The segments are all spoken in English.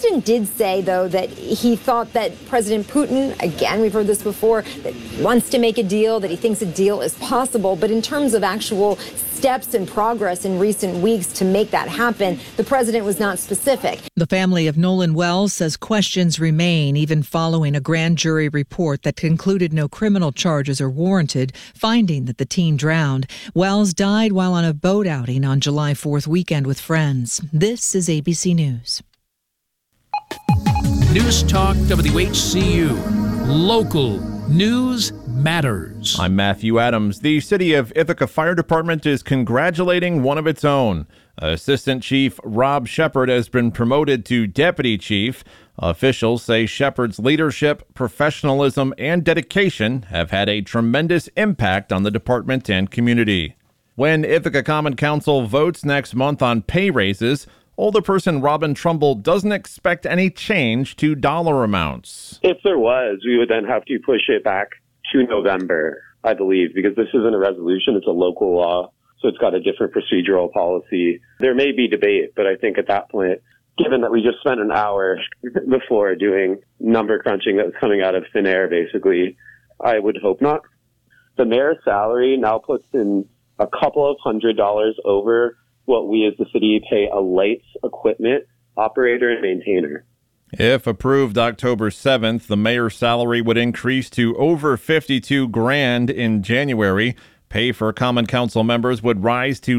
president did say, though, that he thought that President Putin, again, we've heard this before, that he wants to make a deal, that he thinks a deal is possible. But in terms of actual steps and progress in recent weeks to make that happen, the president was not specific. The family of Nolan Wells says questions remain even following a grand jury report that concluded no criminal charges are warranted, finding that the teen drowned. Wells died while on a boat outing on July 4th weekend with friends. This is ABC News. News Talk WHCU. Local news matters. I'm Matthew Adams. The City of Ithaca Fire Department is congratulating one of its own. Assistant Chief Rob Shepard has been promoted to Deputy Chief. Officials say Shepard's leadership, professionalism, and dedication have had a tremendous impact on the department and community. When Ithaca Common Council votes next month on pay raises, Alderperson Robin Trumbull doesn't expect any change to dollar amounts. If there was, we would then have to push it back to November, I believe, because this isn't a resolution, it's a local law, so it's got a different procedural policy. There may be debate, but I think at that point, given that we just spent an hour before doing number crunching that was coming out of thin air, basically, I would hope not. The mayor's salary now puts in a couple of $100s over what we as the city pay a lights equipment operator and maintainer. If approved October 7th, the mayor's salary would increase to over $52,000 in January. Pay for common council members would rise to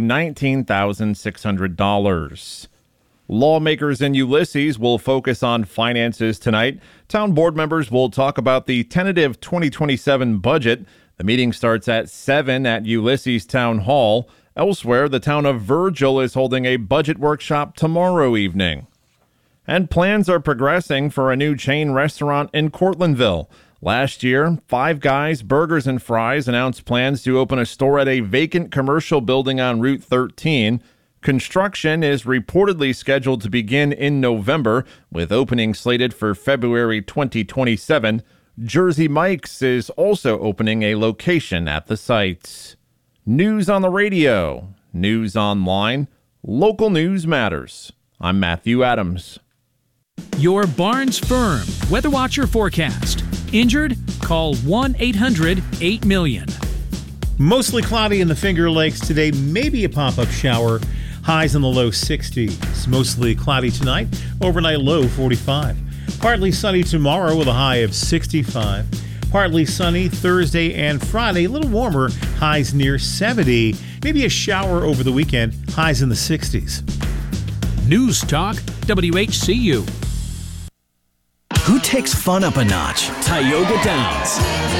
$19,600. Lawmakers in Ulysses will focus on finances tonight. Town board members will talk about the tentative 2027 budget. The meeting starts at 7 at Ulysses Town Hall. Elsewhere, the town of Virgil is holding a budget workshop tomorrow evening. And plans are progressing for a new chain restaurant in Cortlandville. Last year, Five Guys Burgers and Fries announced plans to open a store at a vacant commercial building on Route 13. Construction is reportedly scheduled to begin in November, with opening slated for February 2027. Jersey Mike's is also opening a location at the site. News on the radio, news online, local news matters. I'm Matthew Adams. Your Barnes Firm Weather Watcher forecast. Injured? Call 1-800-8-million. Mostly cloudy in the Finger Lakes today, maybe a pop-up shower. Highs in the low 60s. Mostly cloudy tonight, overnight low 45. Partly sunny tomorrow with a high of 65. Partly sunny Thursday and Friday, a little warmer, highs near 70. Maybe a shower over the weekend, highs in the 60s. News Talk WHCU. Who takes fun up a notch? Tioga Downs.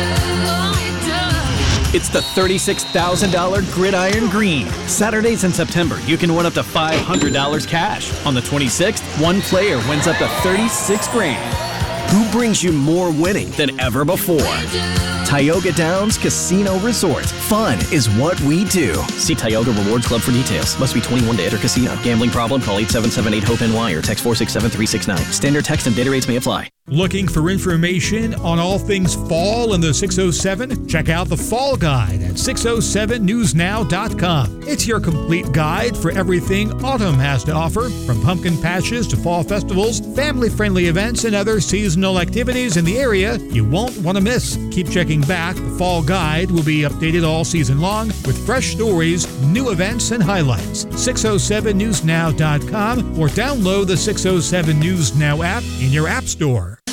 It's the $36,000 Gridiron Green. Saturdays in September, you can win up to $500 cash. On the 26th, one player wins up to $36,000. Who brings you more winning than ever before? Tioga Downs Casino Resort. Fun is what we do. See Tioga Rewards Club for details. Must be 21 to enter casino. Gambling problem? Call 877-8-HOPE-NY or text 467-369. Standard text and data rates may apply. Looking for information on all things fall in the 607? Check out the Fall Guide at 607newsnow.com. It's your complete guide for everything autumn has to offer, from pumpkin patches to fall festivals, family-friendly events, and other seasonal activities in the area you won't want to miss. Keep checking back. The Fall Guide will be updated all season long with fresh stories, new events, and highlights. 607newsnow.com or download the 607 News Now app in your app store.